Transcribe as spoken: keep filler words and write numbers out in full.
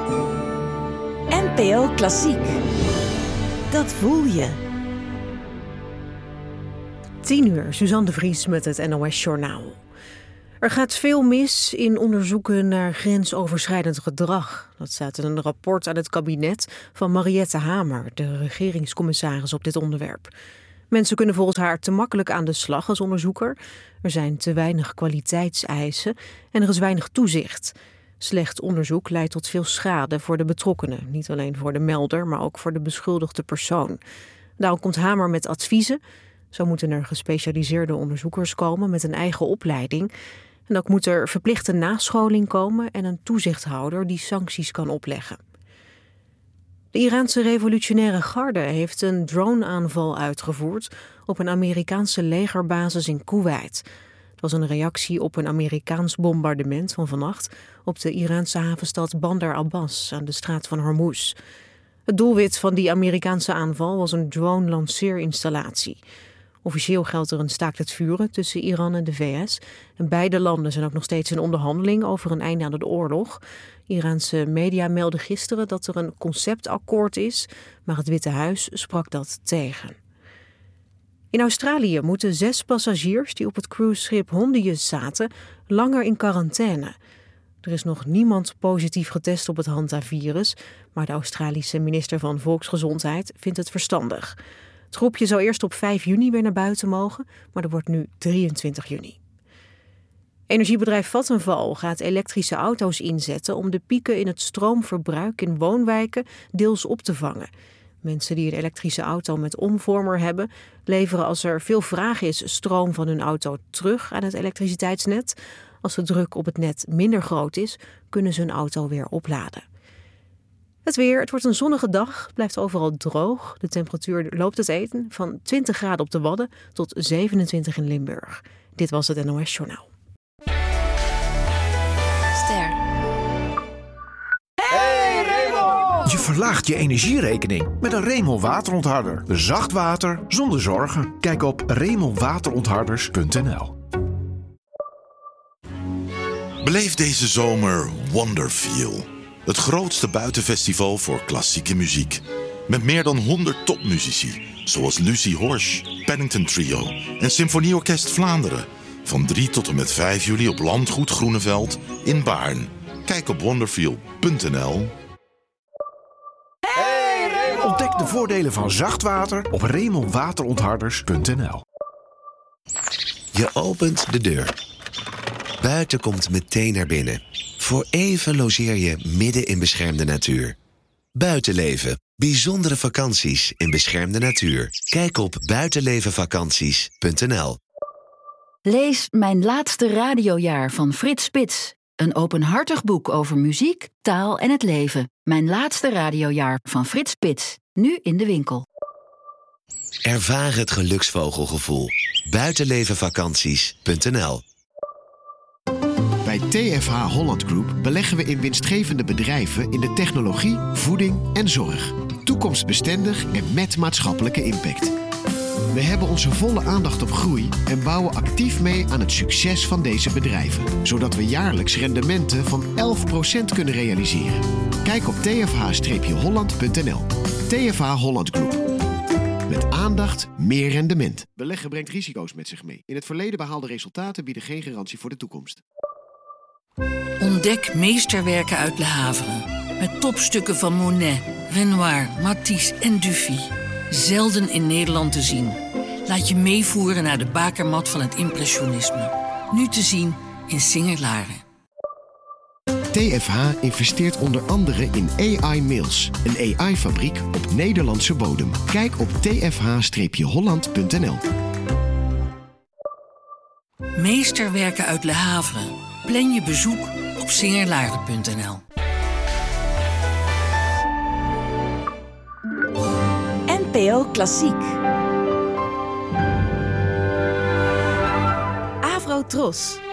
N P O Klassiek. Dat voel je. tien uur, Suzanne de Vries met het N O S-journaal. Er gaat veel mis in onderzoeken naar grensoverschrijdend gedrag. Dat staat in een rapport aan het kabinet van Mariette Hamer, de regeringscommissaris op dit onderwerp. Mensen kunnen volgens haar te makkelijk aan de slag als onderzoeker. Er zijn te weinig kwaliteitseisen en er is weinig toezicht. Slecht onderzoek leidt tot veel schade voor de betrokkenen. Niet alleen voor de melder, maar ook voor de beschuldigde persoon. Daarom komt Hamer met adviezen. Zo moeten er gespecialiseerde onderzoekers komen met een eigen opleiding. En ook moet er verplichte nascholing komen en een toezichthouder die sancties kan opleggen. De Iraanse revolutionaire garde heeft een droneaanval uitgevoerd op een Amerikaanse legerbasis in Koeweit. Het was een reactie op een Amerikaans bombardement van vannacht op de Iraanse havenstad Bandar Abbas aan de straat van Hormuz. Het doelwit van die Amerikaanse aanval was een drone-lanceerinstallatie. Officieel geldt er een staakt het vuren tussen Iran en de V S. En beide landen zijn ook nog steeds in onderhandeling over een einde aan de oorlog. Iraanse media meldden gisteren dat er een conceptakkoord is, maar het Witte Huis sprak dat tegen. In Australië moeten zes passagiers die op het cruiseschip Hondius zaten langer in quarantaine. Er is nog niemand positief getest op het hantavirus, maar de Australische minister van Volksgezondheid vindt het verstandig. Het groepje zou eerst op vijf juni weer naar buiten mogen, maar er wordt nu drieëntwintig juni. Energiebedrijf Vattenfall gaat elektrische auto's inzetten om de pieken in het stroomverbruik in woonwijken deels op te vangen. Mensen die een elektrische auto met omvormer hebben, leveren als er veel vraag is stroom van hun auto terug aan het elektriciteitsnet. Als de druk op het net minder groot is, kunnen ze hun auto weer opladen. Het weer, het wordt een zonnige dag, blijft overal droog. De temperatuur loopt het eten van twintig graden op de Wadden tot zevenentwintig in Limburg. Dit was het N O S-journaal. Ster. Hey Raymond! Je verlaagt je energierekening met een Raymond waterontharder. Zacht water zonder zorgen. Kijk op raymond waterontharders punt n l. Beleef deze zomer Wonderfeel. Het grootste buitenfestival voor klassieke muziek. Met meer dan honderd topmuzici, zoals Lucie Horsch, Paddington Trio en Symfonieorkest Vlaanderen. Van drie tot en met vijf juli op Landgoed Groeneveld in Baarn. Kijk op wonderfeel punt n l. Hey Raymond! Ontdek de voordelen van zacht water op raymond waterontharders punt n l. Je opent de deur. Buiten komt meteen naar binnen. Voor even logeer je midden in beschermde natuur. Buitenleven. Bijzondere vakanties in beschermde natuur. Kijk op buitenlevenvakanties punt n l. Lees Mijn laatste radiojaar van Frits Spits. Een openhartig boek over muziek, taal en het leven. Mijn laatste radiojaar van Frits Spits. Nu in de winkel. Ervaar het geluksvogelgevoel. buitenlevenvakanties punt n l. Bij T F H Holland Group beleggen we in winstgevende bedrijven in de technologie, voeding en zorg. Toekomstbestendig en met maatschappelijke impact. We hebben onze volle aandacht op groei en bouwen actief mee aan het succes van deze bedrijven. Zodat we jaarlijks rendementen van elf procent kunnen realiseren. Kijk op t f h holland punt n l. T F H Holland Group. Met aandacht meer rendement. Beleggen brengt risico's met zich mee. In het verleden behaalde resultaten bieden geen garantie voor de toekomst. Ontdek meesterwerken uit Le Havre. Met topstukken van Monet, Renoir, Matisse en Dufy. Zelden in Nederland te zien. Laat je meevoeren naar de bakermat van het impressionisme. Nu te zien in Singer-Laren. T F H investeert onder andere in A I Mills, een A I-fabriek op Nederlandse bodem. Kijk op t f h holland punt n l. Meesterwerken uit Le Havre. Plan je bezoek op singerlaren punt n l. N P O Klassiek. Avro Tros.